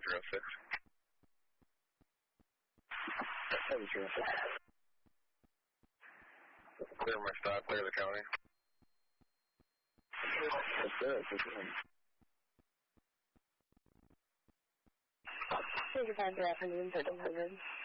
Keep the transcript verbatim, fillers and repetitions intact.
zero six. seven zero six. Clear my stop, clear the county. That's good, that's good. thirty-five, good afternoon, thirteen hundred.